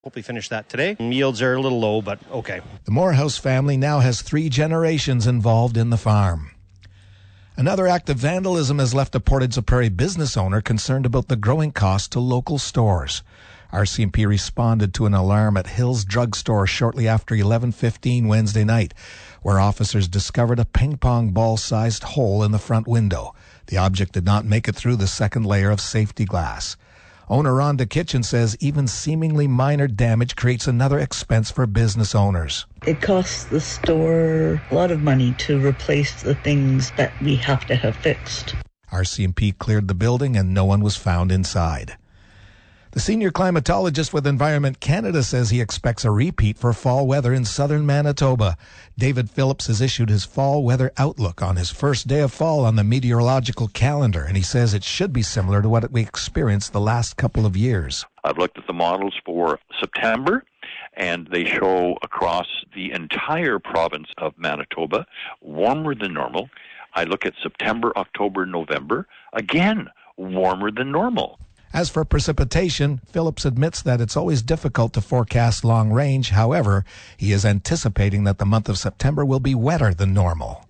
Hopefully finish that today. Yields are a little low, but okay. The Morehouse family now has 3 generations involved in the farm. Another act of vandalism has left a Portage la Prairie business owner concerned about the growing cost to local stores. RCMP responded to an alarm at Hills Drug Store shortly after 11:15 Wednesday night, where officers discovered a ping-pong ball-sized hole in the front window. The object did not make it through the second layer of safety glass. Owner Rhonda Kitchen says even seemingly minor damage creates another expense for business owners. It costs the store a lot of money to replace the things that we have to have fixed. RCMP cleared the building and no one was found inside. The senior climatologist with Environment Canada says he expects a repeat for fall weather in southern Manitoba. David Phillips has issued his fall weather outlook on his first day of fall on the meteorological calendar, and he says it should be similar to what we experienced the last couple of years. I've looked at the models for September, and they show across the entire province of Manitoba warmer than normal. I look at September, October, November, again, warmer than normal. As for precipitation, Phillips admits that it's always difficult to forecast long range. However, he is anticipating that the month of September will be wetter than normal.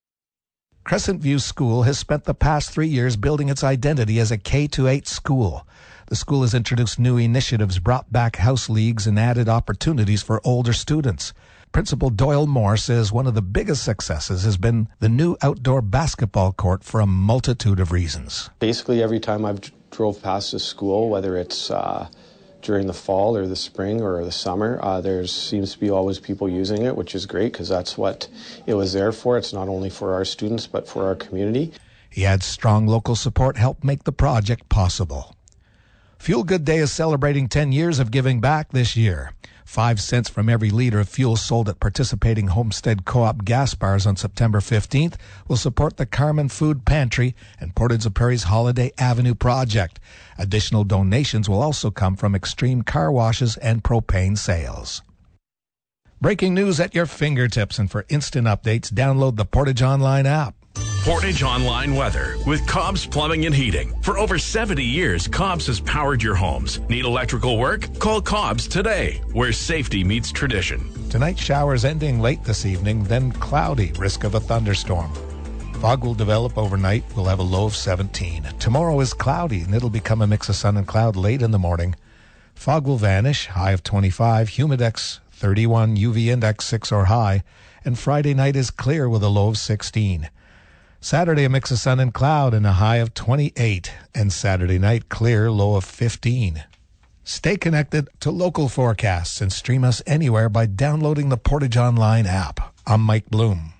Crescent View School has spent the past 3 years building its identity as a K-8 school. The school has introduced new initiatives, brought back house leagues, and added opportunities for older students. Principal Doyle Moore says one of the biggest successes has been the new outdoor basketball court for a multitude of reasons. Basically, every time I've drove past the school, whether it's during the fall or the spring or the summer, there seems to be always people using it, which is great because that's what it was there for. It's not only for our students, but for our community. He adds strong local support helped make the project possible. Fuel Good Day is celebrating 10 years of giving back this year. 5 cents from every liter of fuel sold at participating Homestead Co-op gas bars on September 15th will support the Carmen Food Pantry and Portage la Prairie's Holiday Avenue project. Additional donations will also come from Extreme Car Washes and propane sales. Breaking news at your fingertips, and for instant updates, download the Portage Online app. Portage Online Weather with Cobb's Plumbing and Heating. For over 70 years, Cobb's has powered your homes. Need electrical work? Call Cobb's today, where safety meets tradition. Tonight, showers ending late this evening, then cloudy, risk of a thunderstorm. Fog will develop overnight. We'll have a low of 17. Tomorrow is cloudy, and it'll become a mix of sun and cloud late in the morning. Fog will vanish, high of 25, humidex 31, UV index 6 or high, and Friday night is clear with a low of 16. Saturday, a mix of sun and cloud and a high of 28. And Saturday night, clear, low of 15. Stay connected to local forecasts and stream us anywhere by downloading the Portage Online app. I'm Mike Bloom.